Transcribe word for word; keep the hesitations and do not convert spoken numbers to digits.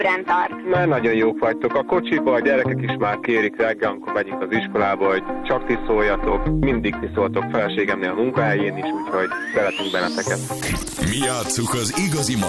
ébren tart. Már nagyon jók vagytok. A kocsiba a gyerekek is már kérik reggel, amikor megyünk az iskolába, hogy csak ti szóljatok. Mindig ti szóltok feleségemnél a munkahelyén is, úgyhogy szeretünk benneteket. Mi játsszuk az igazi